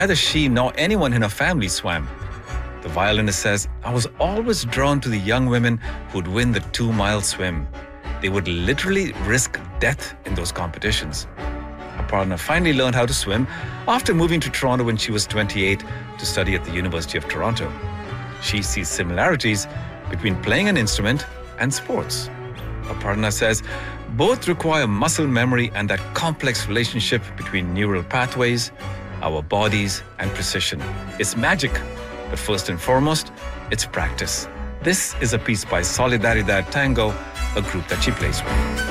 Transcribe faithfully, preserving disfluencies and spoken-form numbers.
Neither she nor anyone in her family swam. The violinist says, I was always drawn to the young women who'd win the two-mile swim. They would literally risk death in those competitions. Aparna finally learned how to swim after moving to Toronto when she was twenty-eight to study at the University of Toronto. She sees similarities between playing an instrument and sports. Aparna says both require muscle memory and that complex relationship between neural pathways, our bodies, and precision. It's magic, but first and foremost, it's practice. This is a piece by Solidaridad Tango, a group that she plays with.